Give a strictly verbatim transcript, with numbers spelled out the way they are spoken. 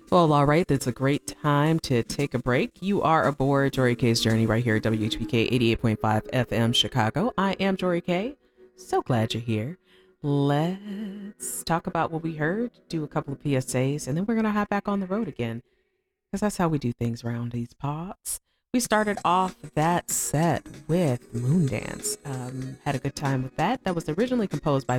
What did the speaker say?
Well, all right. That's a great time to take a break. You are aboard Jory K's Journey right here at W H B K eighty-eight point five F M Chicago. I am Jory K. So glad you're here. Let's talk about what we heard, do a couple of P S As, and then we're going to hop back on the road again because that's how we do things around these pods. We started off that set with Moondance. Um, had a good time with that. That was originally composed by